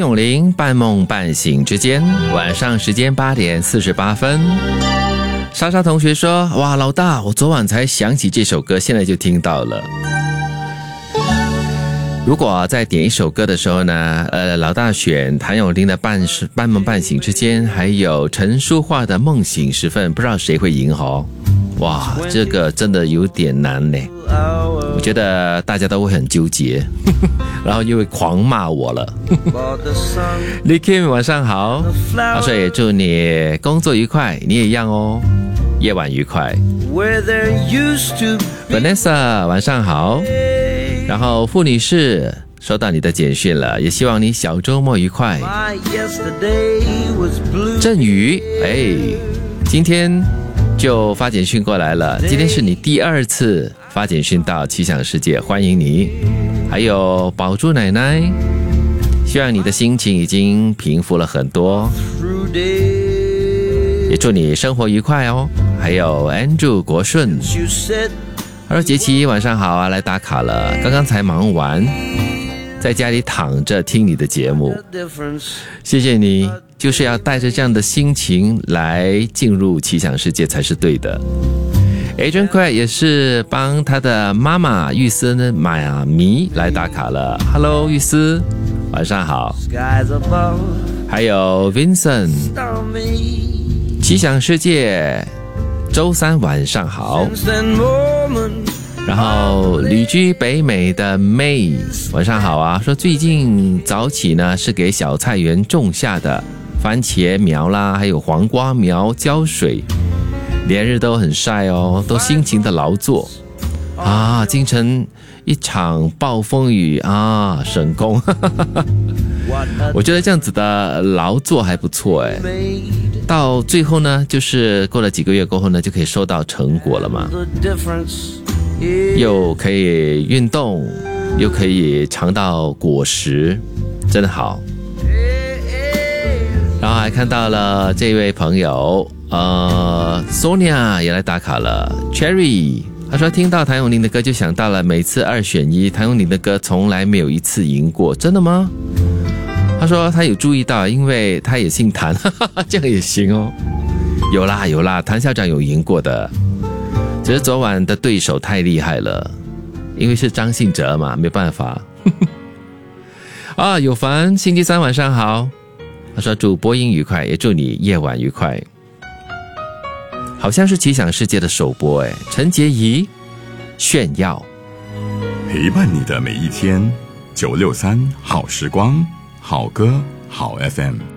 咏麟半梦半醒之间，晚上时间8点48分。莎莎同学说，哇，老大，我昨晚才想起这首歌，现在就听到了。如果在点一首歌的时候呢，老大选谭咏麟的半梦半醒之间，还有陈淑桦的梦醒时分，不知道谁会赢哦。哇，这个真的有点难呢，我觉得大家都会很纠结然后又会狂骂我了李 Kim 晚上好，所以祝你工作愉快，你也一样哦，夜晚愉快。 Vanessa 晚上好，然后傅女士收到你的简讯了，也希望你小周末愉快。振宇，今天就发简讯过来了，今天是你第2次发简讯到奇想世界，欢迎你。还有宝珠奶奶，希望你的心情已经平复了很多，也祝你生活愉快哦。还有 Andrew 国顺，他说杰奇晚上好啊，来打卡了，刚刚才忙完，在家里躺着听你的节目，谢谢你，就是要带着这样的心情来进入奇想世界才是对的。Adrian 快也是帮他的妈妈玉丝呢妈咪来打卡了 ，Hello 玉丝，晚上好。还有 Vincent， 奇想世界周3晚上好。然后旅居北美的 May 晚上好啊，说最近早起呢是给小菜园种下的番茄苗啦，还有黄瓜苗浇水，连日都很晒哦，都辛勤的劳作啊，京城一场暴风雨啊，省工我觉得这样子的劳作还不错到最后呢，就是过了几个月过后呢，就可以收到成果了嘛，又可以运动，又可以尝到果实，真的好。然后还看到了这位朋友Sonia 也来打卡了。 Cherry 他说听到谭咏麟的歌就想到了每次2选1，谭咏麟的歌从来没有一次赢过，真的吗？他说他有注意到，因为他也姓谭这样也行哦。有啦，谭校长有赢过的，只是昨晚的对手太厉害了，因为是张信哲嘛，没办法有凡星期3晚上好，他说祝播音愉快，也祝你夜晚愉快。好像是奇想世界的首播陈洁仪炫耀， 陪伴你的每一天，963好时光，好歌好 FM。